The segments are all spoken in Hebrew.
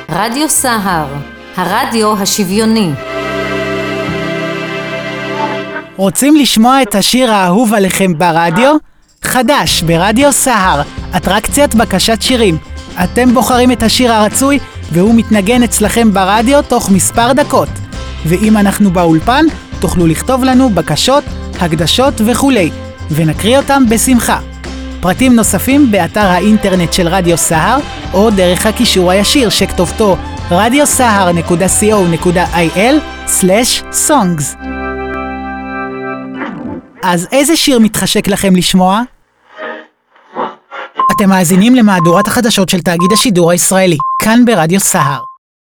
רדיו סהר, הרדיו השוויוני. רוצים לשמוע את השיר האהוב עליכם ברדיו? חדש ברדיו סהר, אטרקציית בקשת שירים. אתם בוחרים את השיר הרצוי והוא מתנגן אצלכם ברדיו תוך מספר דקות. ואם אנחנו באולפן, תוכלו לכתוב לנו בקשות, הקדשות וכולי, ונקריא אותם בשמחה. פרטים נוספים באתר האינטרנט של רדיו סהר, או דרך הקישור הישיר שכתובתו radiosahar.co.il/songs. אז איזה שיר מתחשק לכם לשמוע? אתם מאזינים למהדורת החדשות של תאגיד השידור הישראלי, כאן ברדיו סהר.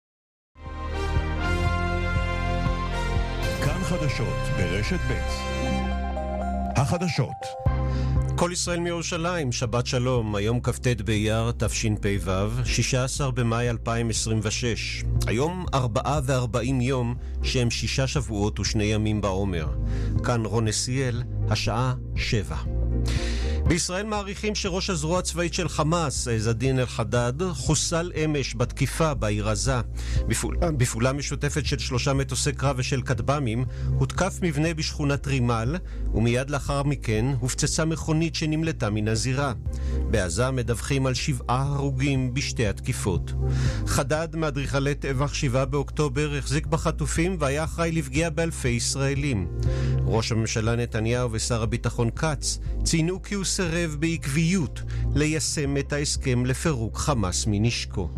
כאן חדשות ברשת ב'. החדשות. כל ישראל מירושלים, שבת שלום, היום כ"ט באייר תשפ"ו, 16 במאי 2026. היום 44 יום שהם 6 שבועות ו2 ימים בעומר. כאן רון נסיאל, השעה 7. בישראל מעריכים שראש הזרוע הצבאית של חמאס, עז א-דין אל-חדד, חוסל אמש בתקיפה בעיר עזה. בפעולה משותפת של 3 מטוסי קרב ושל כטב"מים, הותקף מבנה בשכונת רימל, ומיד לאחר מכן הופצצה מכונית שנמלטה מן הזירה. בעזה מדווחים על 7 הרוגים בשתי התקיפות. חדד, מאדריכלי טבח 7 באוקטובר, החזיק בחטופים והיה אחראי לפגיעה באלפי ישראלים. ראש הממשלה נתניהו ושר הביטחון כץ ציינו כי הוא סירב בעקביות ליישם את ההסכם לפירוק חמאס מנשקו.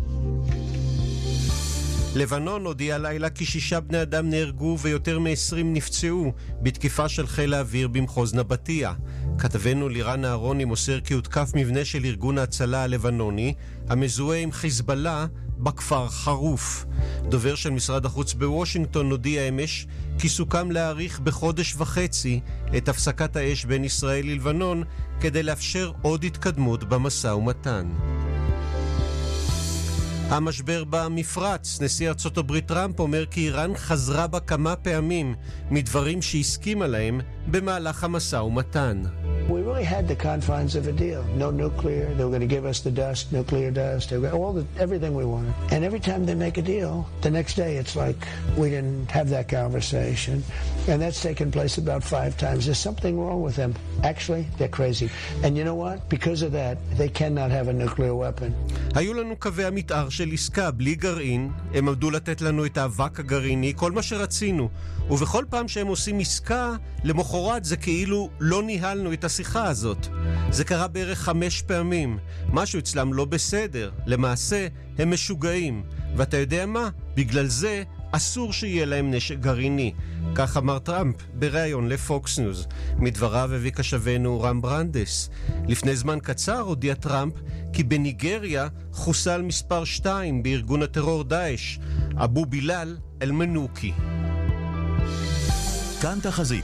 לבנון הודיעה לילה כי 6 בני אדם נהרגו ויותר מ-20 נפצעו בתקיפה של חיל האוויר במחוז נבטיה. כתבנו לירן אהרוני מוסר כי הותקף מבנה של ארגון ההצלה הלבנוני המזוהה עם חיזבאללה בכפר חרוף. דובר של משרד החוץ בוושינגטון הודיע אמש כי סוכם להאריך בחודש וחצי את הפסקת האש בין ישראל ללבנון כדי לאפשר עוד התקדמות במשא ומתן. המשבר במפרץ, נשיא ארצות הברית טראמפ אומר כי איראן חזרה בה כמה פעמים מדברים שהסכימה להם במהלך המשא ומתן. We really had the confines of a deal. No nuclear. They were going to give us the dust, nuclear dust. They were everything we wanted. And every time they make a deal, the next day it's like we didn't have that conversation. And that's taken place about 5 times. There's something wrong with them. Actually, they're crazy. And you know what? Because of that, they cannot have a nuclear weapon. היו לנו קווי המתאר של עסקה בלי גרעין, הם עמדו לתת לנו את האבק הגרעיני, כל מה שרצינו. ובכל פעם שהם עושים עסקה, למחרת זה כאילו לא ניהלנו את השיחה הזאת. זה קרה בערך 5 פעמים. משהו אצלם לא בסדר. למעשה, הם משוגעים. ואתה יודע מה? בגלל זה אסור שיהיה להם נשק גרעיני. כך אמר טראמפ בראיון לפוקס ניוז. מדבריו הביא כשבנו רם ברנדס. לפני זמן קצר הודיע טראמפ כי בניגריה חוסל מספר 2 בארגון הטרור דאעש, אבו בילאל אל-מנוקי. כאן תחזית.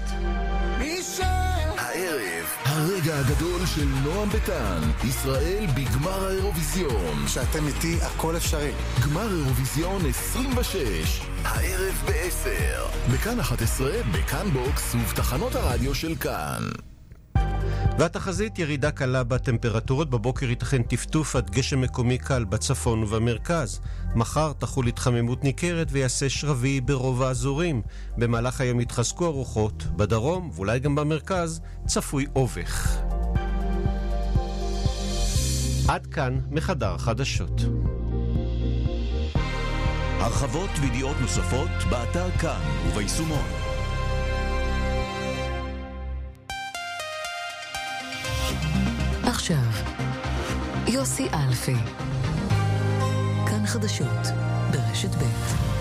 הערב, הרגע הגדול של נועם ביטן, ישראל בגמר האירוויזיון. שאתם איתי, הכל אפשרי. גמר אירוויזיון 26, הערב ב-10. בכאן 11, בכאן בוקס ובתחנות הרדיו של כאן. והתחזית ירידה קלה בטמפרטורות, בבוקר ייתכן טפטוף עד גשם מקומי קל בצפון ובמרכז. מחר תחול התחממות ניכרת ויעשה שרבי ברוב האזורים. במהלך היום יתחזקו הרוחות, בדרום ואולי גם במרכז צפוי אובך. עד כאן מחדר החדשות. הרחבות וידיעות נוספות באתר כאן וביישומון. עכשיו, יוסי אלפי. כאן חדשות ברשת ב'.